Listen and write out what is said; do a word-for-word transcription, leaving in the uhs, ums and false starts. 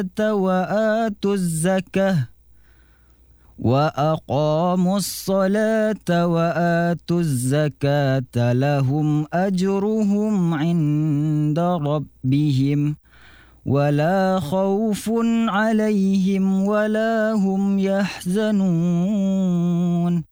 وآتوا الزكاة وأقاموا الصلاة وآتوا الزكاة لهم أجرهم عند ربهم ولا خوف عليهم ولا هم يحزنون